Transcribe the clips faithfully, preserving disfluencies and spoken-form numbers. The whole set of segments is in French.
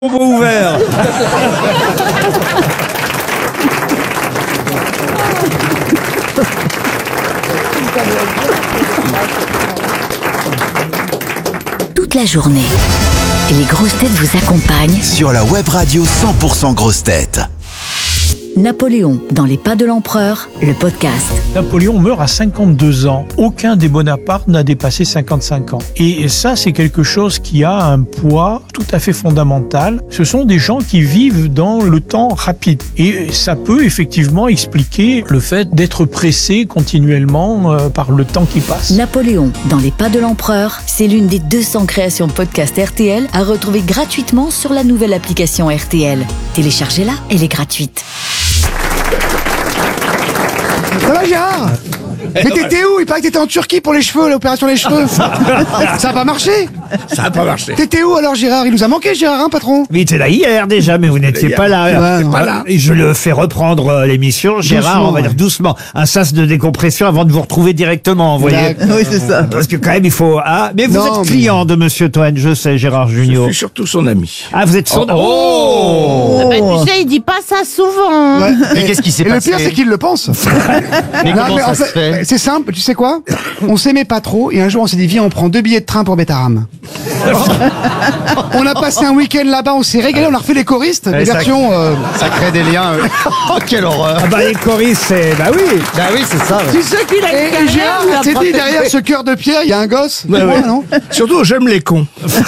ouvert. Toute la journée, les grosses têtes vous accompagnent sur la web radio cent pour cent grosses têtes. Napoléon dans les pas de l'empereur, le podcast. Napoléon meurt à cinquante-deux ans. Aucun des Bonaparte n'a dépassé cinquante-cinq ans. Et ça, c'est quelque chose qui a un poids tout à fait fondamental. Ce sont des gens qui vivent dans le temps rapide. Et ça peut effectivement expliquer le fait d'être pressé continuellement euh, par le temps qui passe. Napoléon dans les pas de l'empereur, c'est l'une des deux cents créations podcast R T L à retrouver gratuitement sur la nouvelle application R T L. Téléchargez-la, elle est gratuite. Ça va Gérard? Mais t'étais où? Il paraît que t'étais en Turquie pour les cheveux, l'opération des cheveux. Ça a pas marché? Ça a pas marché. T'étais où alors Gérard? Il nous a manqué Gérard, hein patron? Il était là hier déjà, mais vous n'étiez pas là. Ouais, non. Pas là. Et je le fais reprendre euh, l'émission. Gérard, Doucement, on va ouais. dire doucement. Un sas de décompression avant de vous retrouver directement, vous voyez. D'accord. Oui, c'est ça. Parce que quand même, il faut... Ah, mais vous Non, êtes mais- client de Monsieur Toen, je sais, Gérard Je Junior. suis surtout son ami. Ah, vous êtes son... Oh. Bah, tu sais, il dit pas ça souvent. Ouais. Mais qu'est-ce qui s'est Et le passé? pire c'est qu'il le pense. Mais Non, comment mais ça en se fait, fait? c'est simple, tu sais quoi? On s'aimait pas trop et un jour on s'est dit viens on prend deux billets de train pour Bétarame. On a passé un week-end là-bas, on s'est régalé, on a refait les choristes, les ça- versions. euh, Ça crée des liens. euh. Oh, quelle horreur. Ah bah les choristes, c'est... Bah oui. Bah oui, c'est ça. ouais. Tu sais qu'il a Et, une et Gérard carrière, s'est il a dit pas derrière fait- ce cœur de pierre, il y a un gosse. Ouais, Ouais, ouais. non? Surtout, j'aime les cons.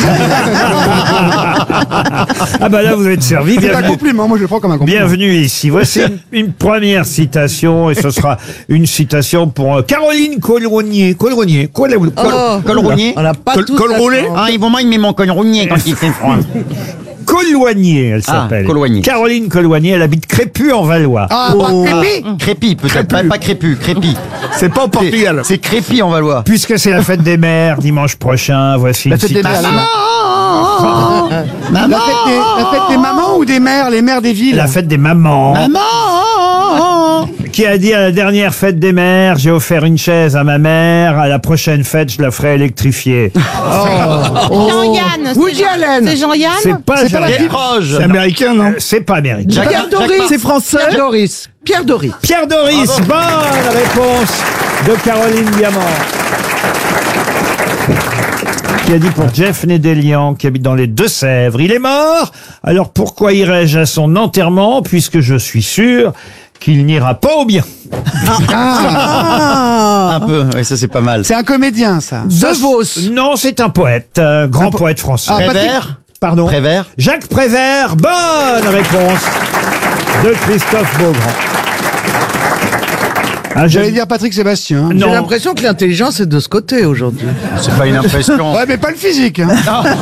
Ah bah là, vous êtes servi. C'est un Bienvenue. compliment, moi je le prends comme un compliment. Bienvenue ici. Voici une, une première citation, et ce sera une citation pour euh, Caroline Colronier. Colronier. Col, col, Col rougnier. On n'a pas Col, tout col ça. roulé. Ah, ils vont m'aimer mon col rougnier quand il fait froid. Colloigné, elle Ah, s'appelle. Colloigné. Caroline Colloigné, elle habite Crépus en Valois. Ah, pas crépi. Crépi, peut-être. Pas, pas crépu, crépi. C'est pas au Portugal. C'est crépi en Valois. Puisque c'est la fête des mères, dimanche prochain, voici La une fête des mères, citation. la, ma- la fête des, la fête des mamans ou des mères, les mères des villes? La fête des mamans. Qui a dit à la dernière fête des mères, j'ai offert une chaise à ma mère, à la prochaine fête, je la ferai électrifier. Jean-Yann. Woody c'est- Allen. C'est Jean-Yann. C'est pas, C'est pas la Jean- fille- Proche. C'est américain, non? Euh, c'est pas américain. Jacques- Pierre Doris. Jacques- C'est français. Pierre Doris. Pierre Doris. Pierre Doris, bonne réponse de Caroline Diamant. Qui a dit pour Jeff Nédélian, qui habite dans les Deux-Sèvres, il est mort, alors pourquoi irais-je à son enterrement, puisque je suis sûr qu'il n'ira pas au bien. Ah, Un peu, oui, ça c'est pas mal. c'est un comédien ça. De Vos. Non, c'est un poète, un grand Un po- poète français. Ah, Patrick- Prévert. Pardon. Prévert. Jacques Prévert, bonne réponse de Christophe Beaugrand. Ah, J'allais je- dire Patrick Sébastien. Non. J'ai l'impression que l'intelligence est de ce côté aujourd'hui. C'est pas une impression. Ouais, mais pas le physique. Hein.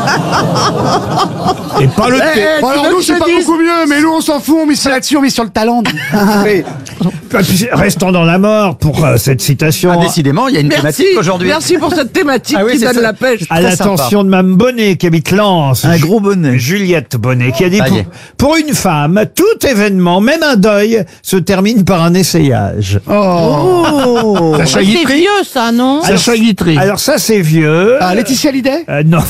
Et pas le thé. Bon, alors nous, c'est pas beaucoup mieux, mais nous, on s'en fout, on mise là-dessus, on mise sur le talent. Restons dans la mort pour euh, cette citation. Ah, décidément, il y a une Merci. thématique aujourd'hui. Merci pour cette thématique Ah oui, qui c'est donne ça. la pêche. À Très l'attention de Mme Bonnet qui habite Lens. Un Ju- gros bonnet. Juliette Bonnet qui a dit Ça y pour, est. pour une femme, tout événement, même un deuil, se termine par un essayage. Oh. Sacha C'est Guitry. vieux ça, non? Sacha Guitry. Alors ça c'est vieux. Ah, Laetitia Hallyday? Euh, non.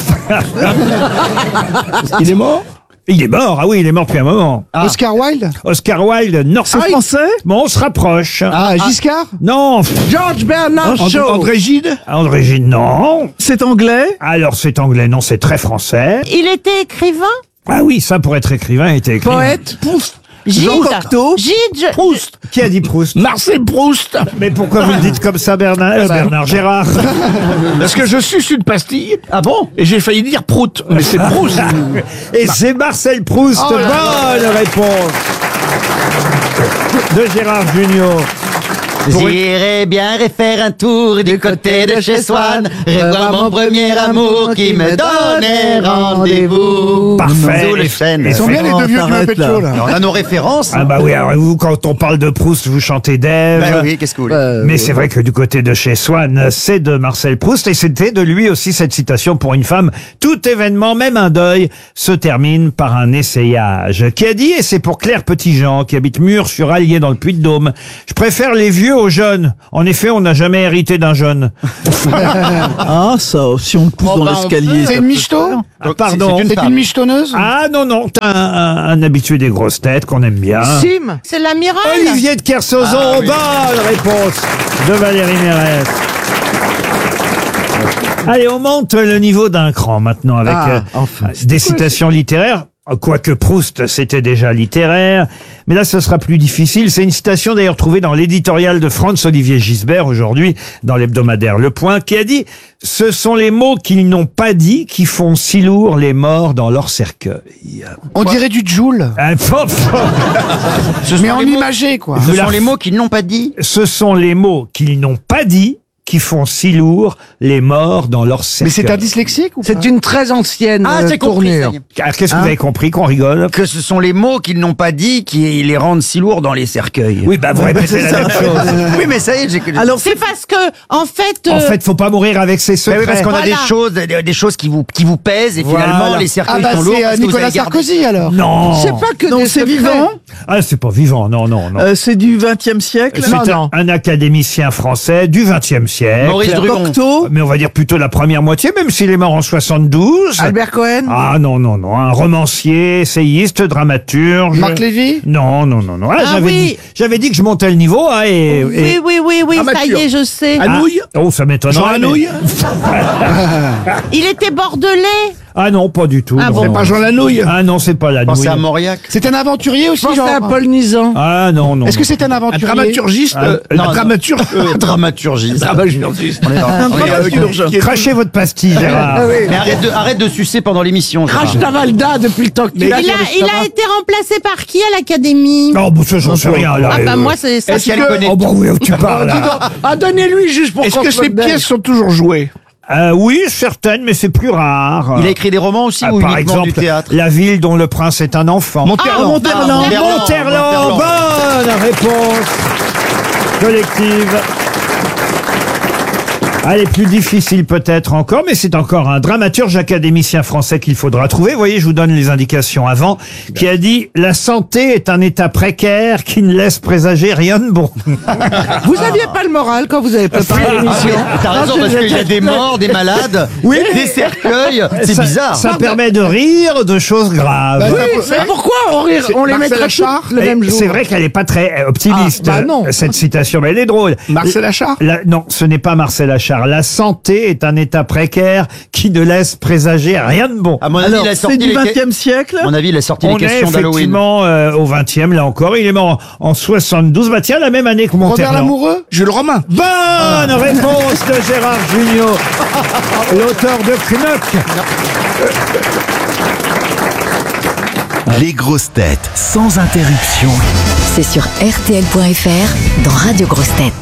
Il est mort? Il est mort, ah oui, il est mort depuis un moment. Oscar Wilde? Oscar Wilde, non. C'est français? Bon, on se rapproche. Ah, Giscard? Non. George Bernard And- Shaw. André Gide. André Gide, non. C'est anglais. Alors c'est anglais, non, c'est très français. Il était écrivain? Ah oui, ça pour être écrivain, il était écrivain. Poète? Gide. Jean Cocteau. Gide. je- Proust. Qui a dit Proust? Marcel Proust. Mais pourquoi vous le dites comme ça, Bernard, euh, Bernard Gérard? Parce que je suce une pastille. Ah bon? Et j'ai failli dire Prout. Mais c'est Proust. Et c'est Marcel Proust. Oh là là. Bonne réponse de Gérard Junior. Pour une- J'irai bien refaire un tour du côté de chez Swann, revoir mon premier amour qui me donnait rendez-vous. Parfait. Sous les chênes. Ils sont bien les deux vieux du Muppet Show, là. On a nos références. Ah bah oui, alors vous, quand on parle de Proust, vous chantez d'Ève. Bah oui, qu'est-ce que vous voulez? Mais c'est vrai que du côté de chez Swann, c'est de Marcel Proust, et c'était de lui aussi cette citation pour une femme. Tout événement, même un deuil, se termine par un essayage. Qui a dit, et c'est pour Claire Petitjean, qui habite Murs sur Allier dans le Puy-de-Dôme, je préfère les vieux vieux aux jeunes. En effet, on n'a jamais hérité d'un jeune. Ah, ça, si on le pousse Oh, dans bah, on l'escalier. C'est une michto Ah, pardon. c'est une C'est femme. une michetonneuse Ah non, non, t'as un, un, un habitué des grosses têtes qu'on aime bien. Sim. C'est l'amiral. Olivier de Kersauzon, Ah, oui. bonne réponse de Valérie Mérès. Allez, on monte le niveau d'un cran maintenant avec Ah, euh, enfin. des citations littéraires. Quoique Proust, c'était déjà littéraire. Mais là, ce sera plus difficile. C'est une citation d'ailleurs trouvée dans l'éditorial de Franz-Olivier Gisbert, aujourd'hui, dans l'hebdomadaire Le Point, qui a dit « Ce sont les mots qu'ils n'ont pas dit qui font si lourd les morts dans leur cercueil. On dirait du Joule. » Un pop, pop. Ce Mais sont en les mots- imagé, quoi. Ce la- sont les mots qu'ils n'ont pas dit. Ce sont les mots qu'ils n'ont pas dit qui font si lourd les morts dans leur cercueil. Mais c'est un dyslexique ou pas C'est une très ancienne Ah, euh, c'est compris. ça tournure. y est. Ah, qu'est-ce que Hein vous avez compris qu'on rigole? Que ce sont les mots qu'ils n'ont pas dit qui les rendent si lourds dans les cercueils. Oui, bah vous répétez la même chose. Oui, mais ça y est, j'ai que. Alors c'est parce que en fait, En euh, fait, faut pas mourir avec ses Bah secrets. oui, parce qu'on a Voilà. des choses, des, des choses qui vous, qui vous pèsent et Voilà. finalement les Ah cercueils bah sont lourds c'est euh, parce que vous Nicolas avez gardé- Sarkozy alors. Non. c'est pas que Non, des c'est secrets. vivant. Ah, c'est pas vivant. Non, non, non. Euh, c'est du vingtième siècle. C'est un, un académicien français du vingtième siècle. Maurice Druon. Cocteau. Mais on va dire plutôt la première moitié, même s'il est mort en soixante-douze. Albert Cohen. Ah non, non, non. Un romancier, essayiste, dramaturge. Marc Lévy. Non, non, non, non. Ah, Ah j'avais oui. dit, j'avais dit que je montais le niveau, hein, et, Oui, et- oui, oui, oui, ça Amateur. y est, je sais. Ah, Anouilh oh, ça m'étonnerait. Jean mais- Anouilh Il était bordelais. Ah non, pas du tout. Ah non, bon. non. Pas Jean Lanouille Ah non, c'est pas la Pensez nouille. à Mauriac. C'est un aventurier aussi, Pensez genre. à Paul Nizan. Ah non, non. Est-ce que c'est un Un aventurier dramaturgiste Ah, euh, non, Un non. dramaturge euh, Dramaturgiste. Dramaturgiste. On est dans- on est- Dramaturge. non. Crachez votre pastille, Gérard. Mais arrête de, arrête de sucer pendant l'émission. Gérard. Crash Davalda depuis le temps que tu Mais l'as. là, Il a, il a été remplacé par qui à l'académie? Non, bon, ça, j'en sais rien, là. Ah bah euh, moi c'est ça. Est-ce qu'elle que- connaît Oh, bah oui, tu parles, là. Ah donnez-lui juste pour Est-ce qu'on que se ces moque d'elle. pièces sont toujours jouées Euh, oui, certaines, mais c'est plus rare. Il a écrit des romans aussi Ah, ou par uniquement exemple, du théâtre? La ville dont le prince est un enfant. Monterland. Ah, Monterland. Monterland, bonne réponse collective. Allez, plus difficile peut-être encore, mais c'est encore un dramaturge académicien français qu'il faudra trouver. Vous voyez, je vous donne les indications avant, qui a dit « La santé est un état précaire qui ne laisse présager rien de bon. Vous aviez pas le moral quand vous avez préparé l'émission. Ah, T'as raison, parce qu'il y a des morts, des malades, Oui. des cercueils. » C'est Ça- bizarre. Ça permet de rire de choses graves. Oui, mais pourquoi on, rit- on les Marcel mettrait Achard toutes le Et même jour? c'est vrai qu'elle n'est pas très euh, optimiste, Ah, bah non. euh, cette citation, mais elle est drôle. Marcel Achard La- non, ce n'est pas Marcel Achard. La santé est un état précaire qui ne laisse présager rien de bon. À mon avis, Alors, il a c'est sorti du les, vingtième siècle. à mon avis, il a sorti les On est questions d'Halloween. effectivement euh, au vingtième, là encore. Il est mort en, en soixante-douze. Bah tiens, la même année que Robert Monterland. Lamoureux. Jules Romain. Bonne réponse de Gérard Jugnot, l'auteur de Knock. Les grosses têtes sans interruption. C'est sur R T L point F R dans Radio Grosses Têtes.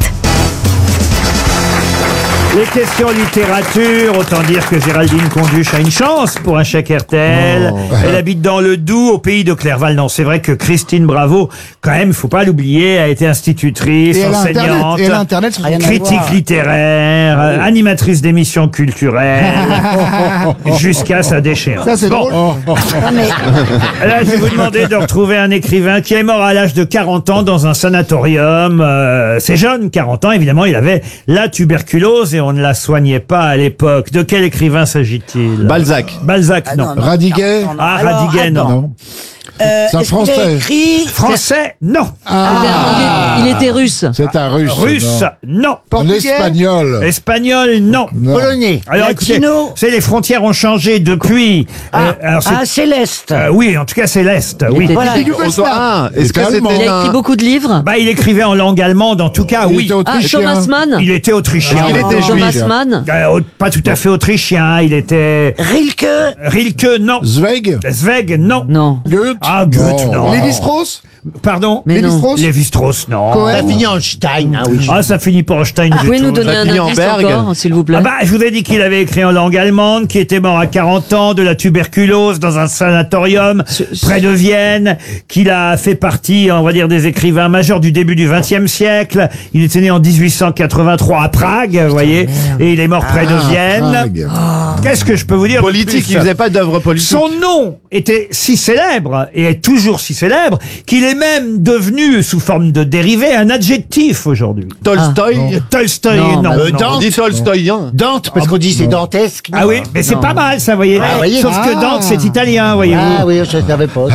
Les questions littérature, autant dire que Géraldine Conduche a une chance pour un chèque R T L. Elle habite dans le Doubs, au pays de Clerval. Non, c'est vrai que Christine Bravo, quand même, faut pas l'oublier, a été institutrice, Et elle a Internet. enseignante, Et elle a Internet. c'est rien à critique voir. littéraire, euh, animatrice d'émissions culturelles, jusqu'à sa déchéance. Ça, c'est drôle. Là, je vais vous demander de retrouver un écrivain qui est mort à l'âge de quarante ans dans un sanatorium. Euh, c'est jeune, quarante ans, évidemment, il avait la tuberculose et on ne la soignait pas à l'époque. De quel écrivain s'agit-il? Balzac. Balzac, non. Radiguet. Ah, Radiguet, non. Non. C'est un français. Français, non. Ah. Il était russe. C'est un russe. Russe, non. non. Un espagnol. Espagnol, non. Non. Polonais. Alors écoutez, Latino. c'est les frontières ont changé depuis. euh, alors, c'est- Ah, Céleste. euh, oui, en tout cas c'est l'Est, oui. Voilà. Ah, est-ce que allemand. c'était Il a un... écrit beaucoup de livres. Bah, il écrivait en langue allemande, en tout cas, Il oui. était autrichien. Mann. Il était autrichien. Il était Thomas juif. Mann. Euh, au- pas tout à fait autrichien, il était... Rilke. Rilke, non. Zweig. Zweig, non. Non. Goethe. Ah, Goethe, Non. non. Lévi-Strauss. Pardon Mais non. Lévi-Strauss. Lévi-Strauss, non. Cohen. en Stein. Ah oui. Ah, ça finit par Einstein. Vous du pouvez tout. nous donner un Fabien indice Berg. encore, s'il vous plaît? Ah bah, je vous ai dit qu'il avait écrit en langue allemande, qu'il était mort à quarante ans de la tuberculose dans un sanatorium près de Vienne, qu'il a fait partie, on va dire, des écrivains majeurs du début du vingtième siècle. Il était né en dix-huit cent quatre-vingt-trois à Prague, vous voyez, et il est mort près de Vienne. Prague. Qu'est-ce que je peux vous dire de Politique, plus il faisait pas d'œuvre politique. Son nom était si célèbre célèbre, et est toujours si célèbre, qu'il est même devenu, sous forme de dérivé, un adjectif aujourd'hui. Tolstoï. Tolstoï, non. Non, non. non. On dit Tolstoïen. Dante, parce qu'on dit c'est dantesque. Ah oui, mais c'est Non. pas mal, ça, voyez. Ah, voyez. Sauf que Ah. Dante, c'est italien, voyez-vous. Ah oui, je ne savais pas.